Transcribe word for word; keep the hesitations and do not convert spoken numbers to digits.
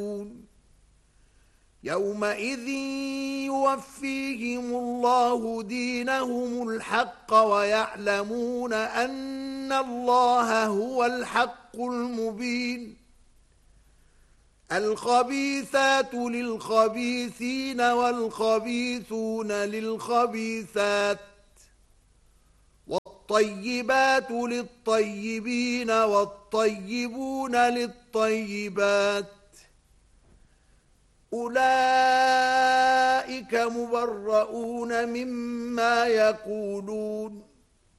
يومئذ يوفيهم الله دينهم الحق ويعلمون أن الله هو الحق المبين. الخبيثات للخبيثين والخبيثون للخبيثات والطيبات للطيبين والطيبون للطيبات أولئك مبرؤون مما يقولون